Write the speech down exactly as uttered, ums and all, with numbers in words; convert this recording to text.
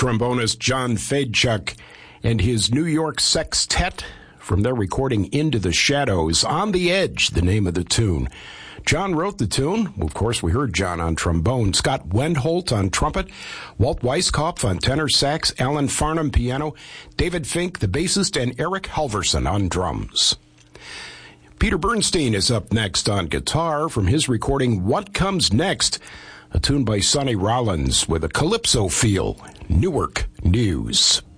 trombonist John Fedchuk and his New York Sextet from their recording Into the Shadows. On the Edge, the name of the tune. John wrote the tune. Of course, we heard John on trombone, Scott Wendholt on trumpet, Walt Weiskopf on tenor sax, Alan Farnham piano, David Fink, the bassist, and Eric Halverson on drums. Peter Bernstein is up next on guitar from his recording What Comes Next, a tune by Sonny Rollins with a calypso feel. Newark News.